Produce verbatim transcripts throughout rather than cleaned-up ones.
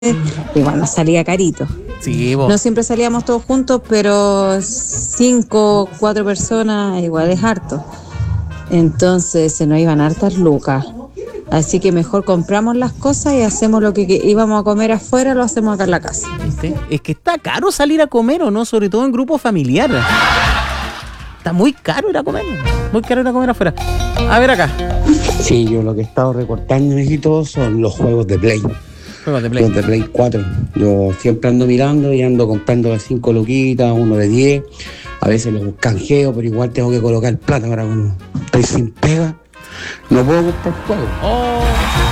igual nos salía carito. Sí, vos. No siempre salíamos todos juntos, pero cinco, cuatro personas igual es harto. Entonces se nos iban hartas lucas. Así que mejor compramos las cosas y hacemos lo que, que íbamos a comer afuera, lo hacemos acá en la casa. ¿Viste? Es que está caro salir a comer, ¿o no? Sobre todo en grupos familiares. Está muy caro ir a comer. Muy caro ir a comer afuera. A ver acá. Sí, yo lo que he estado recortando, mijito, son los juegos de Play. Juegos de Play. Los de Play cuatro. Yo siempre ando mirando y ando comprando las cinco luquitas, uno de diez. A veces los canjeo, pero igual tengo que colocar plata para como estoy sin pega. No puedo comprar juegos. Oh.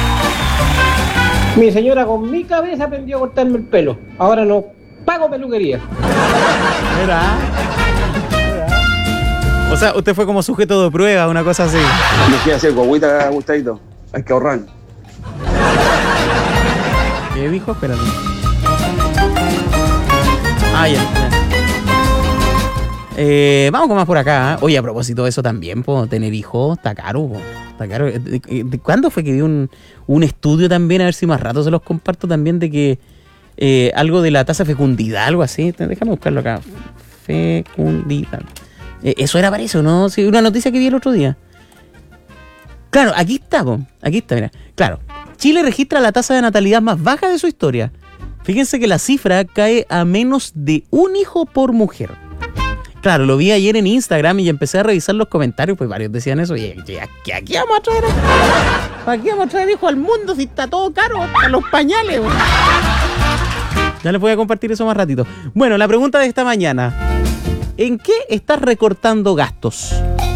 Mi señora con mi cabeza aprendió a cortarme el pelo. Ahora no pago peluquería. Mira. O sea, usted fue como sujeto de prueba, una cosa así. No quiere hacer guaguita, Gustavito. Hay que ahorrar. ¿Qué dijo? Espérate. Ah, ya, ya. Eh, vamos con más por acá. ¿eh? Oye, a propósito de eso también, po, tener hijos está caro. Po. Está caro. ¿De, de, de cuándo fue que vi un, un estudio también? A ver si más rato se los comparto también de que eh, algo de la tasa de fecundidad, algo así. Déjame buscarlo acá. Fecundidad. Eh, eso era para eso, ¿no? Sí, una noticia que vi el otro día. Claro, aquí está, po. Aquí está, mira. Claro. Chile registra la tasa de natalidad más baja de su historia. Fíjense que la cifra cae a menos de un hijo por mujer. Claro, lo vi ayer en Instagram y empecé a revisar los comentarios, pues varios decían eso. Y ¿qué aquí vamos a traer? ¿Para qué vamos a traer hijos al mundo si está todo caro? A los pañales, güey. Ya les voy a compartir eso más ratito. Bueno, la pregunta de esta mañana. ¿En qué estás recortando gastos?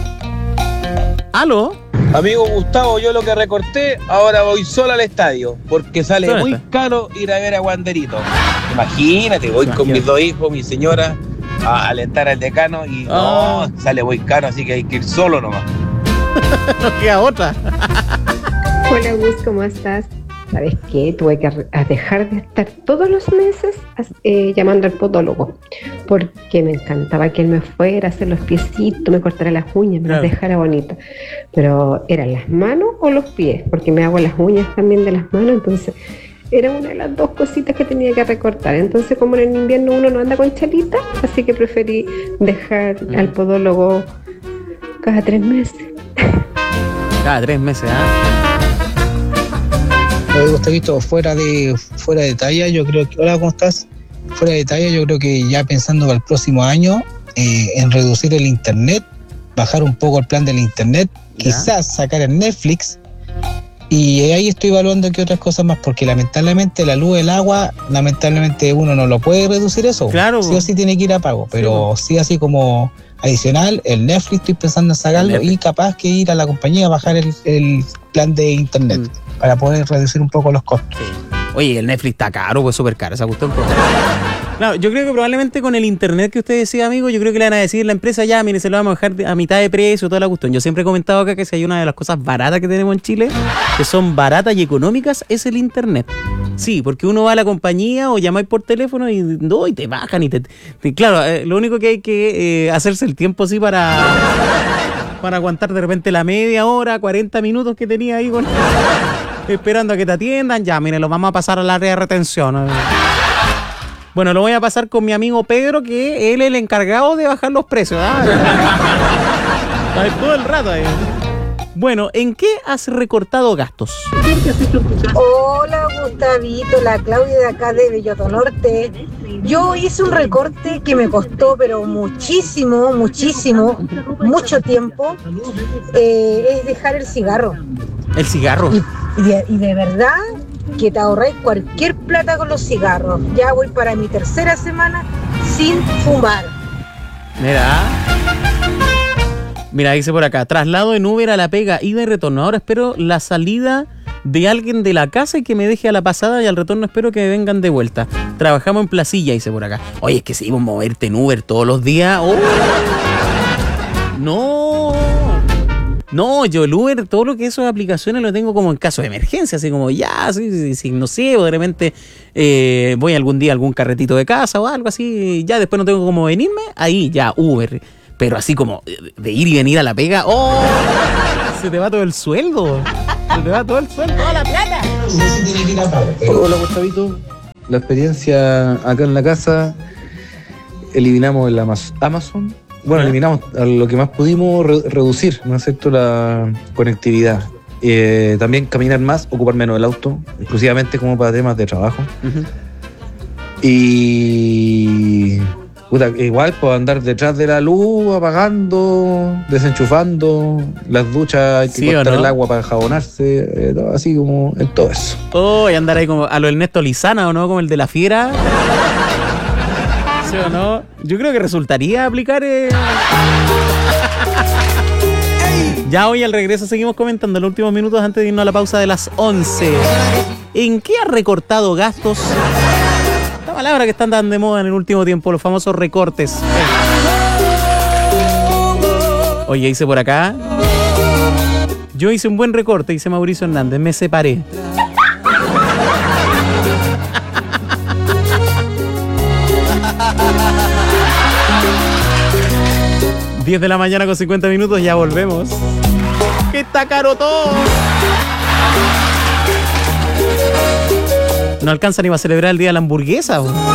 ¿Aló? Amigo Gustavo, yo lo que recorté, ahora voy solo al estadio, porque sale ¿Dónde muy está? caro ir a ver a Wanderito. Imagínate, voy Imagínate. con mis dos hijos, mi señora, a alentar al decano y Ah. no, sale muy caro, así que hay que ir solo nomás. No queda otra. Hola Gus, ¿cómo estás? ¿Sabes qué? Tuve que re- a dejar de estar todos los meses as- eh, llamando al podólogo, porque me encantaba que él me fuera a hacer los piecitos, me cortara las uñas, me Claro. las dejara bonitas. Pero ¿eran las manos o los pies? Porque me hago las uñas también de las manos, entonces era una de las dos cositas que tenía que recortar. Entonces, como en el invierno uno no anda con chalita, así que preferí dejar Mm. al podólogo cada tres meses. Cada tres meses, ¿ah? Oye, Gustavito, fuera de fuera de talla, yo creo que... Hola, ¿cómo estás? Fuera de talla, yo creo que ya pensando para el próximo año, eh, en reducir el internet, bajar un poco el plan del internet, Ya. quizás sacar el Netflix, y ahí estoy evaluando qué otras cosas más, porque lamentablemente la luz, el agua, lamentablemente uno no lo puede reducir eso. Claro. Sí o sí tiene que ir a pago, pero sí así como adicional, el Netflix estoy pensando en sacarlo Netflix. y capaz que ir a la compañía a bajar el, el plan de internet. Mm. Para poder reducir un poco los costos. Sí. Oye, el Netflix está caro, pues súper caro, esa cuestión. Pues. Claro, yo creo que probablemente con el internet que usted decía, amigo, yo creo que le van a decir a la empresa, ya, mire, se lo vamos a dejar de- a mitad de precio, toda la cuestión. Yo siempre he comentado acá que si hay una de las cosas baratas que tenemos en Chile, que son baratas y económicas, es el internet. Sí, porque uno va a la compañía o llamáis por teléfono y no, y te bajan y te... te- claro, eh, lo único que hay que eh, hacerse el tiempo así para... para aguantar de repente la media hora, cuarenta minutos que tenía ahí con... esperando a que te atiendan. Ya, mire, lo vamos a pasar al área de retención. Bueno, lo voy a pasar con mi amigo Pedro, que él es el encargado de bajar los precios. ¿Ah? Está ahí todo el rato ahí. Bueno, ¿en qué has recortado gastos? Hola Gustavito, la Claudia de acá de Belloto Norte. Yo hice un recorte que me costó pero muchísimo, muchísimo, mucho tiempo. Eh, es dejar el cigarro. El cigarro. Y, y de, y de verdad que te ahorráis cualquier plata con los cigarros. Ya voy para mi tercera semana sin fumar. Mira. Mira, dice por acá, traslado en Uber a la pega, ida y retorno. Ahora espero la salida de alguien de la casa y que me deje a la pasada y al retorno espero que me vengan de vuelta. Trabajamos en Placilla, dice por acá. Oye, es que si íbamos a moverte en Uber todos los días. ¡Oh! No. No, yo el Uber, todo lo que esas aplicaciones lo tengo como en caso de emergencia, así como ya, sí, sí, sí, no sé, o de repente eh, voy algún día a algún carretito de casa o algo así, ya después no tengo cómo venirme, ahí ya, Uber. Pero así como de ir y venir a la pega, ¡oh! Se te va todo el sueldo. Se te va todo el sueldo, toda la plata. Hola Gustavito, la experiencia acá en la casa, eliminamos el Amaz- Amazon. Bueno, ¿Eh? eliminamos a lo que más pudimos re- reducir, ¿no es cierto?, la conectividad. Eh, también caminar más, ocupar menos el auto, exclusivamente como para temas de trabajo. Ujú. Y puta, igual puedo andar detrás de la luz, apagando, desenchufando, las duchas hay que ¿Sí o cortar no? el agua para enjabonarse, eh, todo así como en todo eso. Oh, y andar ahí como a lo Ernesto Lizana, ¿o no? Como el de la fiera. ¿Sí o no? Yo creo que resultaría aplicar... eh, Ya hoy al regreso seguimos comentando los últimos minutos antes de irnos a la pausa de las once. ¿En qué ha recortado gastos? Esta palabra que están tan de moda en el último tiempo, los famosos recortes. Oye, hice por acá. Yo hice un buen recorte, dice Mauricio Hernández, me separé. diez de la mañana con cincuenta minutos, ya volvemos. ¡Que está caro todo! No alcanza ni va a celebrar el día de la hamburguesa. ¿O?